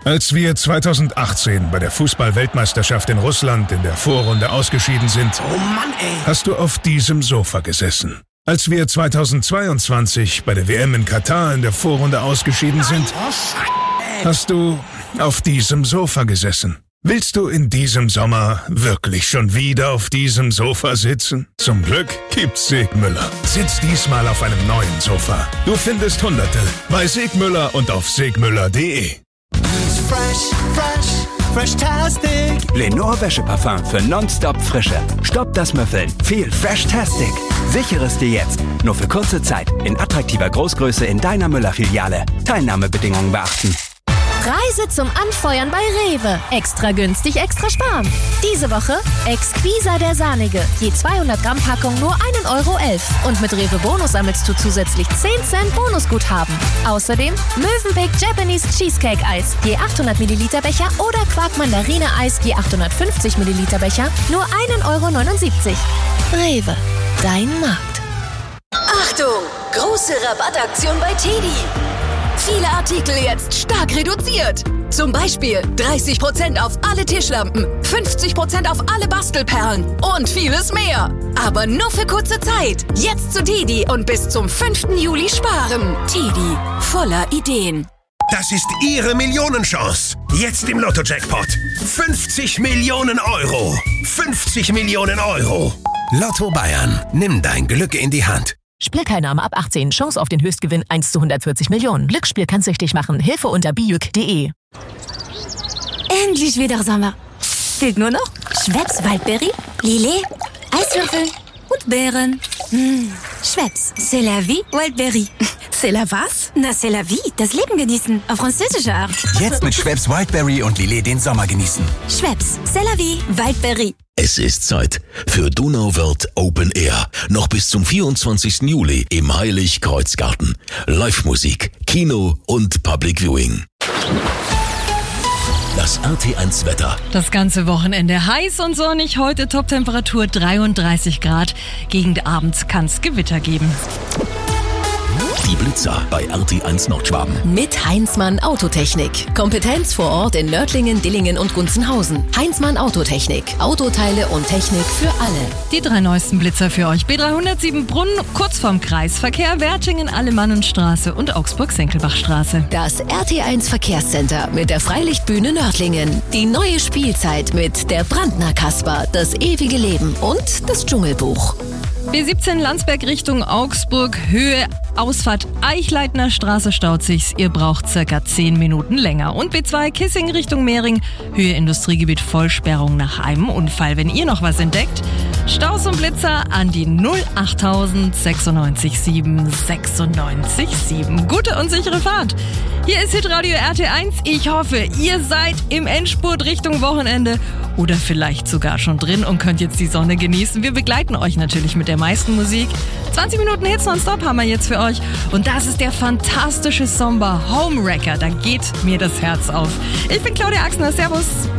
Als wir 2018 bei der Fußball-Weltmeisterschaft in Russland in der Vorrunde ausgeschieden sind, oh Mann, ey, hast du auf diesem Sofa gesessen. Als wir 2022 bei der WM in Katar in der Vorrunde ausgeschieden sind, hast du auf diesem Sofa gesessen. Willst du in diesem Sommer wirklich schon wieder auf diesem Sofa sitzen? Zum Glück gibt's Segmüller. Sitz diesmal auf einem neuen Sofa. Du findest Hunderte bei Segmüller und auf segmüller.de. Fresh-tastic. Lenore Wäscheparfum für nonstop Frische. Stoppt das Müffeln. Viel Fresh-tastic. Sichere es dir jetzt. Nur für kurze Zeit. In attraktiver Großgröße in deiner Müller-Filiale. Teilnahmebedingungen beachten. Reise zum Anfeuern bei Rewe. Extra günstig, extra sparen. Diese Woche Exquisa der Sahnige. Je 200 Gramm Packung nur 1,11 €. Und mit Rewe Bonus sammelst du zusätzlich 10 Cent Bonusguthaben. Außerdem Mövenpick Japanese Cheesecake Eis. Je 800 Milliliter Becher oder Quark Mandarine Eis. Je 850 Milliliter Becher. Nur 1,79 €. Rewe. Dein Markt. Achtung! Große Rabattaktion bei TEDi. Viele Artikel jetzt stark reduziert. Zum Beispiel 30% auf alle Tischlampen, 50% auf alle Bastelperlen und vieles mehr. Aber nur für kurze Zeit. Jetzt zu TEDi und bis zum 5. Juli sparen. TEDi, voller Ideen. das ist Ihre Millionenchance. Jetzt im Lotto-Jackpot. 50 Millionen Euro. 50 Millionen Euro. Lotto Bayern. Nimm dein Glück in die Hand. Spielteilnahme ab 18. Chance auf den Höchstgewinn 1 zu 140 Millionen. Glücksspiel kann süchtig machen. Hilfe unter bijuk.de. Endlich wieder Sommer. Fehlt nur noch Schweppes Waldbeere, Lillet, Eiswürfel und Beeren. Schweppes, c'est la vie, Wildberry. C'est la was? Na, c'est la vie, das Leben genießen, auf französische Art. Jetzt mit Schweppes Wildberry und Lillet den Sommer genießen. Schweppes, c'est la vie, Wildberry. Es ist Zeit für Donauwörth Open Air. Noch bis zum 24. Juli im Heilig-Kreuz-Garten. Live-Musik, Kino und Public Viewing. Das RT1 Wetter. Das ganze Wochenende heiß und sonnig. Heute Toptemperatur 33 Grad. Gegen Abend kann es Gewitter geben. Die Blitzer bei RT1 Nordschwaben. Mit Heinzmann Autotechnik. Kompetenz vor Ort in Nördlingen, Dillingen und Gunzenhausen. Heinzmann Autotechnik. Autoteile und Technik für alle. Die 3 neuesten Blitzer für euch. B307 Brunn, kurz vorm Kreisverkehr, Wertingen, Alemannenstraße und Augsburg-Senckelbachstraße. Das RT1 Verkehrscenter mit der Freilichtbühne Nördlingen. Die neue Spielzeit mit der Brandner Kasper, das ewige Leben und das Dschungelbuch. B17 Landsberg Richtung Augsburg, Höhe Ausfahrt Eichleitner Straße staut sich's. Ihr braucht circa 10 Minuten länger. Und B2 Kissing Richtung Mehring, Höhe Industriegebiet Vollsperrung nach einem Unfall. Wenn ihr noch was entdeckt, Staus und Blitzer an die 08000 96 7 96 7. Gute und sichere Fahrt. Hier ist Hitradio RT1. Ich hoffe, ihr seid im Endspurt Richtung Wochenende oder vielleicht sogar schon drin und könnt jetzt die Sonne genießen. Wir begleiten euch natürlich mit der meisten Musik. 20 Minuten Hits nonstop haben wir jetzt für euch. Und das ist der fantastische Somber Homewrecker. Da geht mir das Herz auf. Ich bin Claudia Axner. Servus.